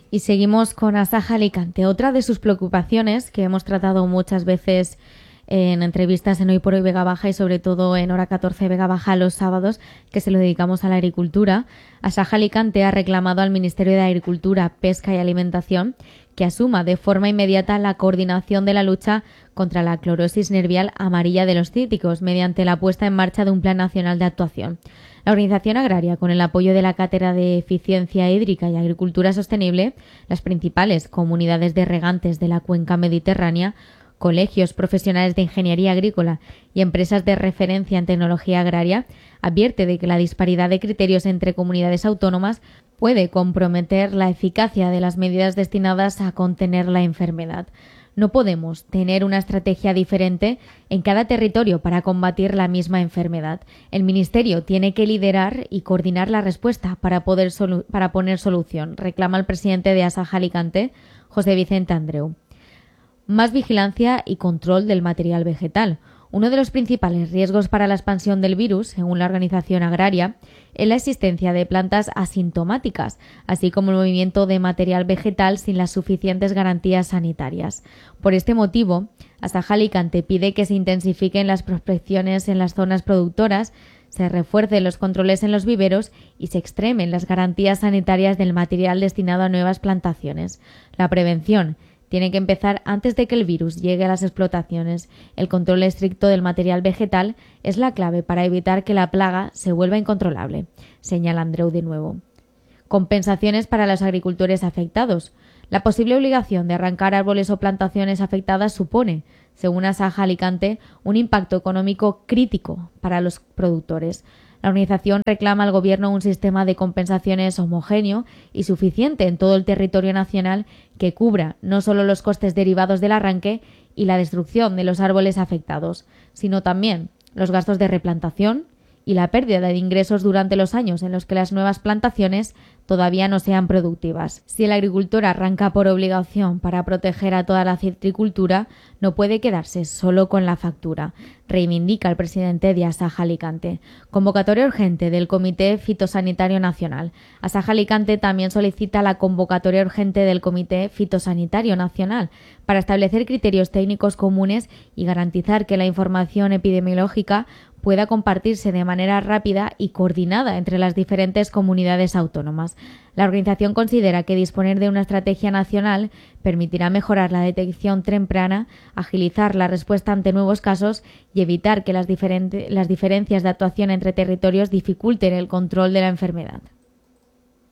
Y seguimos con Asaja Alicante. Otra de sus preocupaciones, que hemos tratado muchas veces en entrevistas en Hoy por Hoy Vega Baja y sobre todo en Hora 14 Vega Baja los sábados, que se lo dedicamos a la agricultura, Asaja Alicante ha reclamado al Ministerio de Agricultura, Pesca y Alimentación que asuma de forma inmediata la coordinación de la lucha contra la clorosis nervial amarilla de los cítricos mediante la puesta en marcha de un plan nacional de actuación. La organización agraria, con el apoyo de la Cátedra de Eficiencia Hídrica y Agricultura Sostenible, las principales comunidades de regantes de la cuenca mediterránea, colegios profesionales de ingeniería agrícola y empresas de referencia en tecnología agraria, advierte de que la disparidad de criterios entre comunidades autónomas puede comprometer la eficacia de las medidas destinadas a contener la enfermedad. No podemos tener una estrategia diferente en cada territorio para combatir la misma enfermedad. El Ministerio tiene que liderar y coordinar la respuesta para poner solución, reclama el presidente de Asaja Alicante, José Vicente Andreu. Más vigilancia y control del material vegetal. Uno de los principales riesgos para la expansión del virus, según la organización agraria, es la existencia de plantas asintomáticas, así como el movimiento de material vegetal sin las suficientes garantías sanitarias. Por este motivo, Asaja Alicante pide que se intensifiquen las prospecciones en las zonas productoras, se refuercen los controles en los viveros y se extremen las garantías sanitarias del material destinado a nuevas plantaciones. La prevención tiene que empezar antes de que el virus llegue a las explotaciones. El control estricto del material vegetal es la clave para evitar que la plaga se vuelva incontrolable, señala Andreu de nuevo. Compensaciones para los agricultores afectados. La posible obligación de arrancar árboles o plantaciones afectadas supone, según Asaja Alicante, un impacto económico crítico para los productores. La organización reclama al Gobierno un sistema de compensaciones homogéneo y suficiente en todo el territorio nacional que cubra no solo los costes derivados del arranque y la destrucción de los árboles afectados, sino también los gastos de replantación y la pérdida de ingresos durante los años en los que las nuevas plantaciones todavía no sean productivas. Si el agricultor arranca por obligación para proteger a toda la citricultura, no puede quedarse solo con la factura, reivindica el presidente de Asaja Alicante. Convocatoria urgente del Comité Fitosanitario Nacional. Asaja Alicante también solicita la convocatoria urgente del Comité Fitosanitario Nacional para establecer criterios técnicos comunes y garantizar que la información epidemiológica pueda compartirse de manera rápida y coordinada entre las diferentes comunidades autónomas. La organización considera que disponer de una estrategia nacional permitirá mejorar la detección temprana, agilizar la respuesta ante nuevos casos y evitar que las diferencias de actuación entre territorios dificulten el control de la enfermedad.